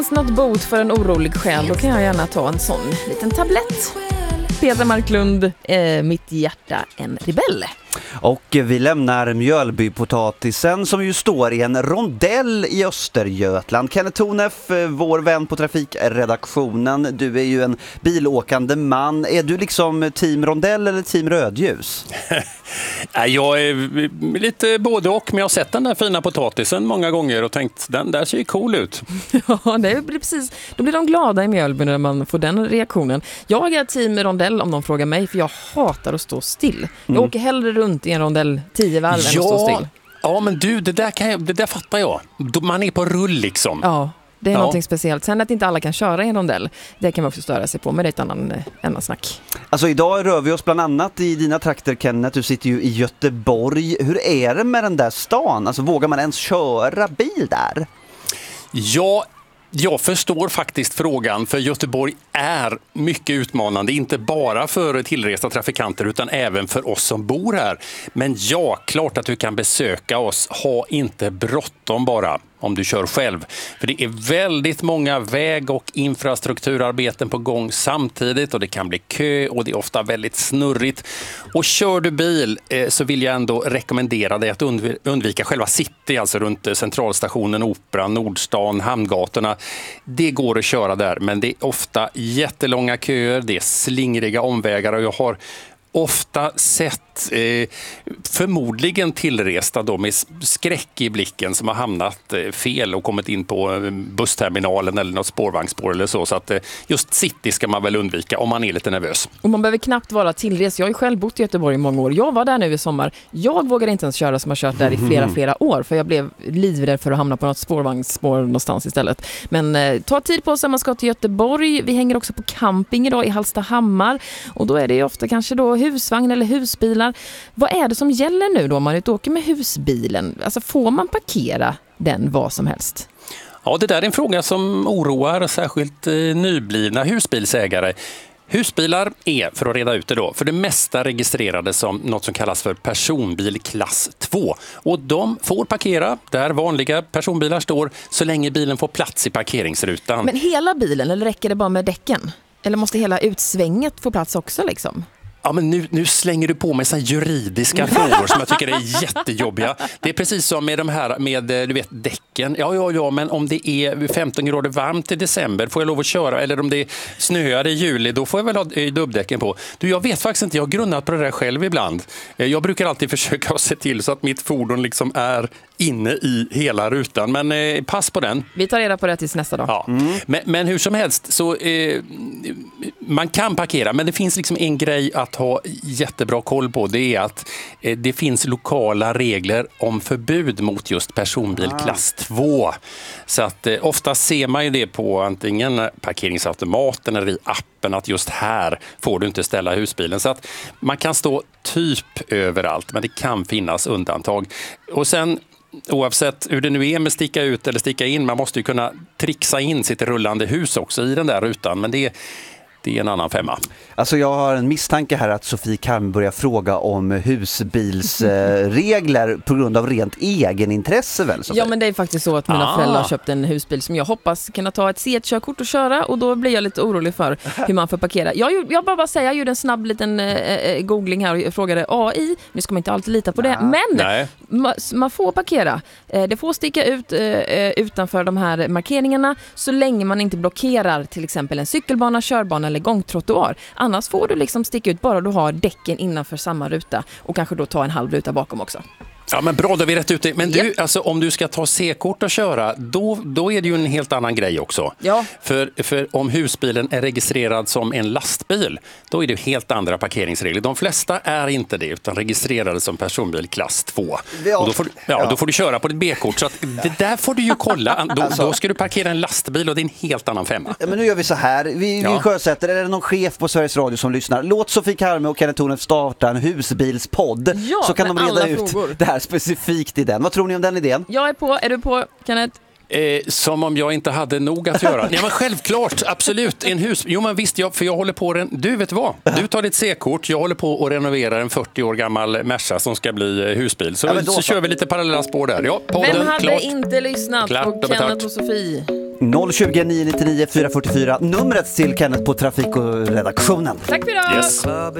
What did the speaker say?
Något bot för en orolig själ, då kan jag gärna ta en sån liten tablett. Petra Marklund, mitt hjärta en rebell. Och vi lämnar Mjölbypotatisen som ju står i en rondell i Östergötland. Kenneth Tonef, vår vän på trafikredaktionen, du är ju en bilåkande man. Är du liksom team rondell eller team rödljus? Jag är lite både och, men jag har sett den där fina potatisen många gånger och tänkt, den där ser ju cool ut. Ja, det blir precis. Då blir de glada i Mjölby när man får den reaktionen. Jag är team rondell om de frågar mig, för jag hatar att stå still. Jag åker hellre runt i en rondell 10 varv än att stå still. Ja, men du, det där fattar jag. Man är på rull liksom. Ja, det är någonting speciellt. Sen att inte alla kan köra i en rondell, det kan man också störa sig på, men det är ett annan snack. Alltså idag rör vi oss bland annat i dina trakter, Kenneth. Du sitter ju i Göteborg. Hur är det med den där stan? Alltså vågar man ens köra bil där? Ja, jag förstår faktiskt frågan, för Göteborg är mycket utmanande, inte bara för tillresta trafikanter utan även för oss som bor här. Men ja, klart att du kan besöka oss. Ha inte bråttom bara om du kör själv. För det är väldigt många väg- och infrastrukturarbeten på gång samtidigt och det kan bli kö och det är ofta väldigt snurrigt. Och kör du bil så vill jag ändå rekommendera dig att undvika själva city, alltså runt centralstationen, Operan, Nordstan, Hamngatorna. Det går att köra där, men det är ofta jättelånga köer, det är slingriga omvägar och jag har ofta sett förmodligen tillresta då med skräck i blicken som har hamnat fel och kommit in på bussterminalen eller något spårvagnsspår eller så. Så att just city ska man väl undvika om man är lite nervös. Och man behöver knappt vara tillrest. Jag har ju själv bott i Göteborg i många år. Jag var där nu i sommar. Jag vågar inte ens köra som har kört där i flera år, för jag blev livrädd för att hamna på något spårvagnsspår någonstans istället. Men ta tid på sig om man ska till Göteborg. Vi hänger också på camping idag i Hallstahammar och då är det ju ofta kanske då husvagn eller husbilar. Vad är det som gäller nu då om man inte åker med husbilen? Alltså får man parkera den vad som helst? Ja, det där är en fråga som oroar särskilt nyblivna husbilsägare. Husbilar är, för att reda ut det då, för det mesta registrerade som något som kallas för personbil klass 2. Och de får parkera där vanliga personbilar står så länge bilen får plats i parkeringsrutan. Men hela bilen, eller räcker det bara med däcken? Eller måste hela utsvänget få plats också liksom? Ja, men nu slänger du på mig så juridiska frågor som jag tycker är jättejobbiga. Det är precis som med de här med du vet däcken. Ja, men om det är 15 grader varmt i december får jag lov att köra, eller om det snöar i juli då får jag väl ha dubbdäcken på. Du, jag vet faktiskt inte, jag har grunnat på det där själv ibland. Jag brukar alltid försöka se till så att mitt fordon liksom är inne i hela rutan, men pass på den. Vi tar reda på det tills nästa dag. Ja. Men hur som helst så man kan parkera, men det finns liksom en grej att ha jättebra koll på, det är att det finns lokala regler om förbud mot just personbil klass 2. Så att ofta ser man ju det på antingen parkeringsautomaten eller i appen att just här får du inte ställa husbilen. Så att man kan stå typ överallt, men det kan finnas undantag. Och sen oavsett hur det nu är med sticka ut eller sticka in, man måste ju kunna trixa in sitt rullande hus också i den där rutan, men det är en annan femma. Alltså jag har en misstanke här att Sofie Karm börjar fråga om husbilsregler på grund av rent egenintresse väl? Ja, men det är faktiskt så att mina föräldrar har köpt en husbil som jag hoppas kunna ta ett C1-körkort och köra, och då blir jag lite orolig för hur man får parkera. Jag bara säger, jag gjorde en snabb liten googling här och frågade AI, nu ska man inte alltid lita på det, men man får parkera. Det får sticka ut utanför de här markeringarna så länge man inte blockerar till exempel en cykelbana, körbana eller gångtrottoar. Annars får du liksom sticka ut bara du har däcken innanför samma ruta och kanske då ta en halv ruta bakom också. Ja, men bra, då har vi rätt ut det. Men du, alltså, om du ska ta C-kort och köra, då är det ju en helt annan grej också. Ja. För om husbilen är registrerad som en lastbil, då är det helt andra parkeringsregler. De flesta är inte det, utan registrerade som personbil klass 2. Ja. Och då får du köra på ditt B-kort. Så att det där får du ju kolla. Då ska du parkera en lastbil och det är en helt annan femma. Ja, men nu gör vi så här. Vi sjösätter, är det någon chef på Sveriges Radio som lyssnar? Låt Sofie Karme och Kenneth Tonef starta en husbilspodd. Ja, så kan de reda ut frågor. Det här specifikt i den. Vad tror ni om den idén? Jag är på. Är du på, Kenneth? Som om jag inte hade nog att göra. Ja, men självklart, absolut. Jo, men visst, för jag håller på du vet vad? Du tar ditt C-kort, jag håller på att renovera en 40 år gammal Merca som ska bli husbil. Så kör vi lite parallella spår där. Ja, podden, vem hade klart. inte lyssnat klart, på Kenneth och Sofie? 020 999 444, numret till Kenneth på Trafik och redaktionen. Tack för idag! Yes.